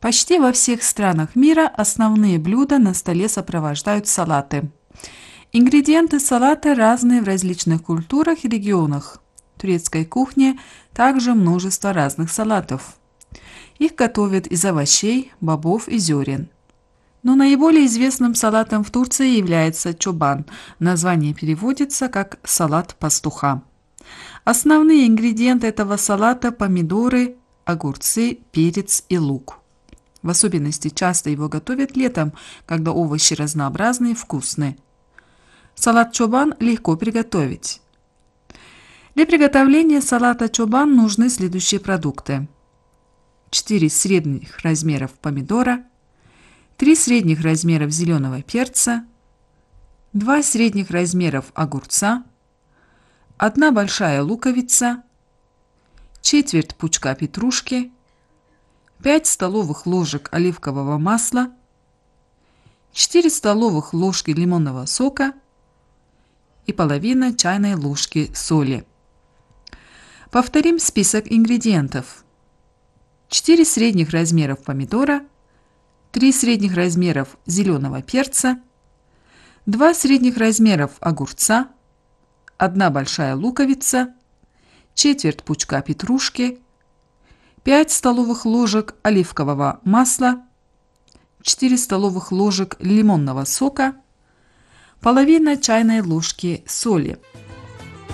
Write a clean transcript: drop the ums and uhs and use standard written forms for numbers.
Почти во всех странах мира основные блюда на столе сопровождают салаты. Ингредиенты салата разные в различных культурах и регионах. В турецкой кухне также множество разных салатов. Их готовят из овощей, бобов и зерен. Но наиболее известным салатом в Турции является чобан. Название переводится как «салат пастуха». Основные ингредиенты этого салата – помидоры, огурцы, перец и лук. В особенности часто его готовят летом, когда овощи разнообразные и вкусные. Салат чобан легко приготовить. Для приготовления салата чобан нужны следующие продукты: 4 средних размеров помидора, 3 средних размеров зеленого перца, 2 средних размеров огурца, 1 большая луковица, четверть пучка петрушки, 5 столовых ложек оливкового масла, 4 столовых ложки лимонного сока и половина чайной ложки соли. Повторим список ингредиентов: 4 средних размеров помидора, 3 средних размеров зеленого перца, 2 средних размеров огурца, 1 большая луковица, четверть пучка петрушки, 5 столовых ложек оливкового масла, 4 столовых ложек лимонного сока, половина чайной ложки соли.